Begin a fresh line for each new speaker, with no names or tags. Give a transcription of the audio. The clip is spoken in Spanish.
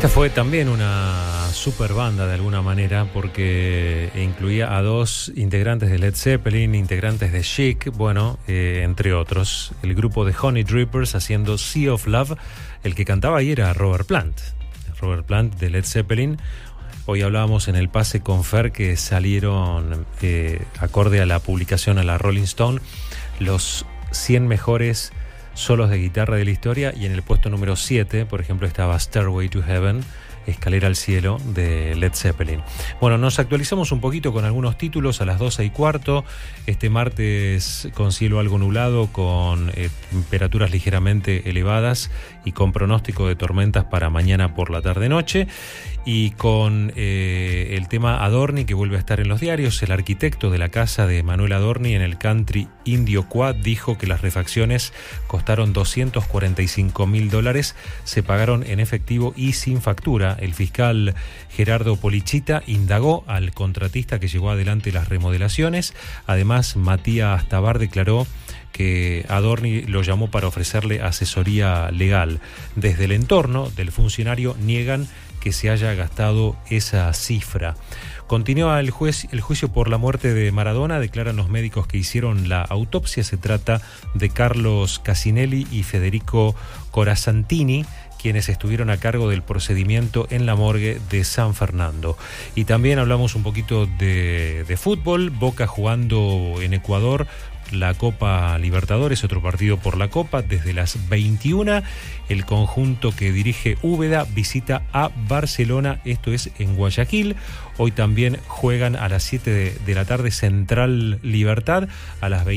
Esta fue también una super banda de alguna manera porque incluía a dos integrantes de Led Zeppelin, integrantes de Chic, bueno, entre otros. El grupo de Honey Drippers haciendo Sea of Love. El que cantaba ahí era Robert Plant de Led Zeppelin. Hoy hablábamos en el pase con Fer que salieron, acorde a la publicación a la Rolling Stone, los 100 mejores solos de guitarra de la historia, y en el puesto número 7, por ejemplo, estaba Stairway to Heaven, Escalera al Cielo, de Led Zeppelin. Bueno, nos actualizamos un poquito con algunos títulos a las 12:15. Este martes con cielo algo nublado, con temperaturas ligeramente elevadas y con pronóstico de tormentas para mañana por la tarde-noche. Y con el tema Adorni, que vuelve a estar en los diarios. El arquitecto de la casa de Manuel Adorni en el country indio Quad dijo que las refacciones costaron $245.000, se pagaron en efectivo y sin factura. El fiscal Gerardo Polichita indagó al contratista que llevó adelante las remodelaciones. Además, Matías Tabar declaró que Adorni lo llamó para ofrecerle asesoría legal. Desde el entorno del funcionario niegan que se haya gastado esa cifra. Continúa el juicio por la muerte de Maradona. Declaran los médicos que hicieron la autopsia. Se trata de Carlos Casinelli y Federico Corazantini, quienes estuvieron a cargo del procedimiento en la morgue de San Fernando. Y también hablamos un poquito de fútbol. Boca jugando en Ecuador la Copa Libertadores, otro partido por la Copa, desde las 21. El conjunto que dirige Úbeda visita a Barcelona, esto es en Guayaquil. Hoy también juegan a las 7 de la tarde Central Libertad, a las 20.